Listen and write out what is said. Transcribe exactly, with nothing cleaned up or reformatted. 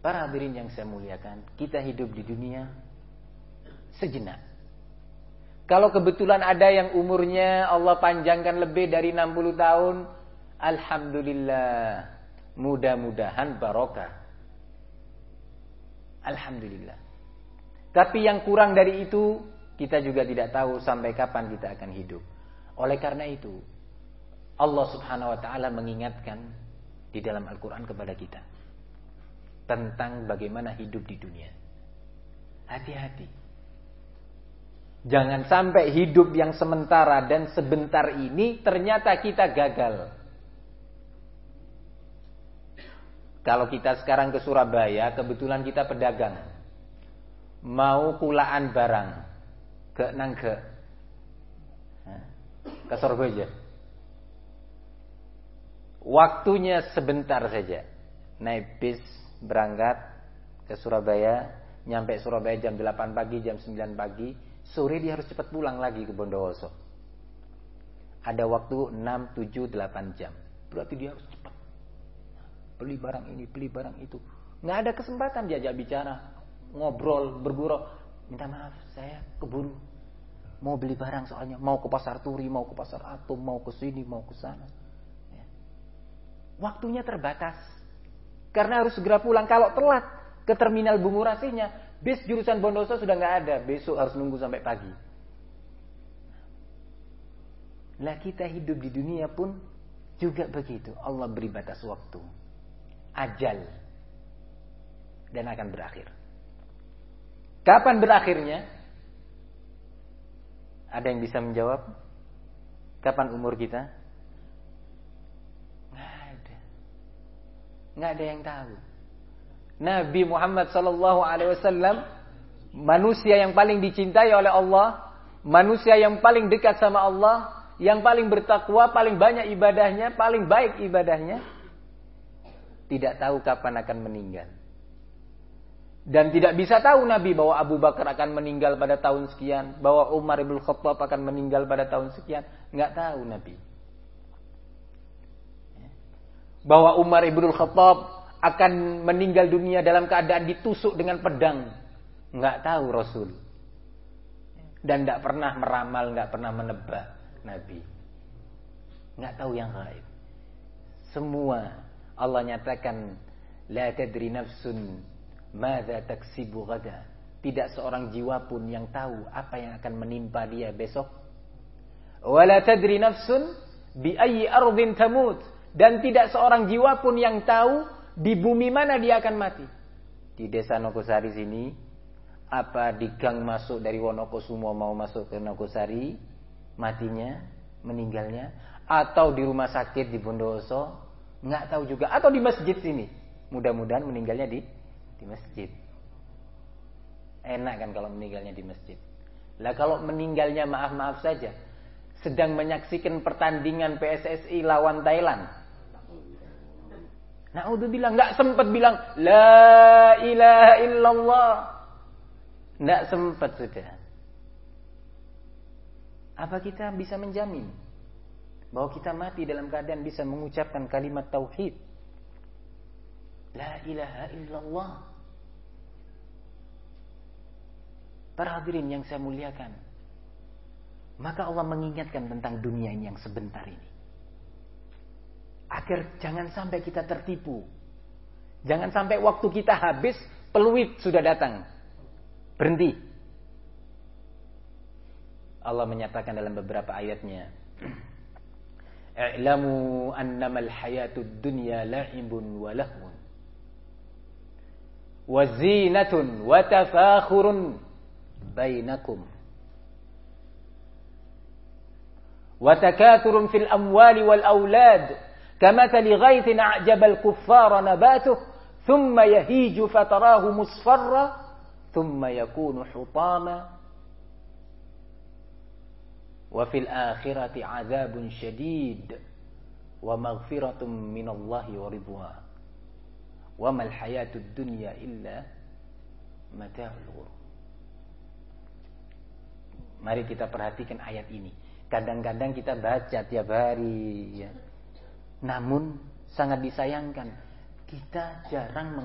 Para hadirin yang saya muliakan, kita hidup di dunia sejenak. Kalau kebetulan ada yang umurnya Allah panjangkan lebih dari enam puluh tahun, alhamdulillah, mudah-mudahan barokah. Alhamdulillah. Tapi yang kurang dari itu, kita juga tidak tahu sampai kapan kita akan hidup. Oleh karena itu, Allah Subhanahu wa taala mengingatkan di dalam Al-Qur'an kepada kita tentang bagaimana hidup di dunia. Hati-hati. Jangan sampai hidup yang sementara dan sebentar ini ternyata kita gagal. Kalau kita sekarang ke Surabaya, kebetulan kita pedagang. Mau kulaan barang ke Nangge. Ke Surabaya. Waktunya sebentar saja. Naik bis berangkat ke Surabaya, nyampe Surabaya jam delapan pagi, jam sembilan pagi, sore dia harus cepat pulang lagi ke Bondowoso. Ada waktu enam, tujuh, delapan jam. Berarti dia harus cepat. Beli barang ini, beli barang itu. Nggak ada kesempatan diajak bicara, ngobrol, bergurau. Minta maaf, saya keburu. Mau beli barang soalnya, mau ke pasar Turi, mau ke pasar Atom, mau ke sini, mau ke sana. Ya. Waktunya terbatas. Karena harus segera pulang. Kalau telat ke terminal Bungurasihnya, bis jurusan Bondowoso sudah nggak ada. Besok harus nunggu sampai pagi. Lah kita hidup di dunia pun juga begitu. Allah beri batas waktu. Ajal. Dan akan berakhir. Kapan berakhirnya? Ada yang bisa menjawab? Kapan umur kita? Nggak ada. Nggak ada yang tahu. Nabi Muhammad sallallahu alaihi wasallam, manusia yang paling dicintai oleh Allah, manusia yang paling dekat sama Allah, yang paling bertakwa, paling banyak ibadahnya, paling baik ibadahnya, tidak tahu kapan akan meninggal. Dan tidak bisa tahu Nabi bahwa Abu Bakar akan meninggal pada tahun sekian, bahwa Umar ibn Khattab akan meninggal pada tahun sekian. Nggak tahu Nabi. Bahwa Umar ibn Khattab akan meninggal dunia dalam keadaan ditusuk dengan pedang. Nggak tahu Rasul. Dan nggak pernah meramal, nggak pernah menebak Nabi. Nggak tahu yang gaib. Semua Allah nyatakan, la tadri nafsun madza taksibu ghada. Tidak seorang jiwa pun yang tahu apa yang akan menimpa dia besok. Wala tadri nafsun bi ayyi ardhin tamut. Dan tidak seorang jiwa pun yang tahu di bumi mana dia akan mati. Di desa Nogosari sini, apa di gang masuk dari Wonokusumo mau masuk ke Nogosari, matinya, meninggalnya, atau di rumah sakit di Bondowoso, nggak tahu juga, atau di masjid sini. Mudah-mudahan meninggalnya di di masjid. Enak kan kalau meninggalnya di masjid. Lah kalau meninggalnya maaf-maaf saja, sedang menyaksikan pertandingan P S S I lawan Thailand. Na'udzubillah, nggak sempat bilang la ilaha illallah. Nggak sempat sudah. Apa kita bisa menjamin bahwa kita mati dalam keadaan bisa mengucapkan kalimat tauhid? La ilaha illallah. Para hadirin yang saya muliakan, maka Allah mengingatkan tentang dunia ini yang sebentar ini, agar jangan sampai kita tertipu. Jangan sampai waktu kita habis, peluit sudah datang. Berhenti. Allah menyatakan dalam beberapa ayatnya, "I'lamu annamal hayatud dunya la'ibun wa lahwun wa zinatun wa tafakhurun bainakum wa takathurun fil amwali wal aulad kamathali ghaythin a'jabal kuffara nabatuhu thumma yahiju fatarahu musfarra thumma yakunu hutama wa fil akhirati 'adzabun syadid wa maghfiratun minallahi wa ridwan wa mal hayatud dunya illa mata'ul ghurur." Mari kita perhatikan ayat ini. Kadang-kadang kita baca tiap hari ya. Namun sangat disayangkan kita jarang